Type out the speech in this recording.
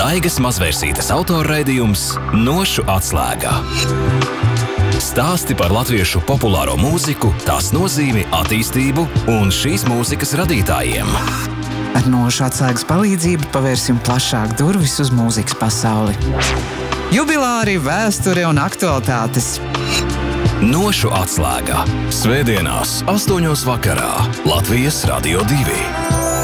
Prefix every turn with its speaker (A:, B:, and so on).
A: Daigas Mazvērsītes autorraidījums Nošu atslēgā. Stāsti par latviešu populāro mūziku, tās nozīmi, attīstību un šīs mūzikas radītājiem.
B: Ar Nošu atslēgas palīdzību pavērsim plašāk durvis uz mūzikas pasauli. Jubilāri, vēsture un aktualitātes.
A: Nošu atslēgā. Svētdienās 8:00 vakarā. Latvijas Radio 2.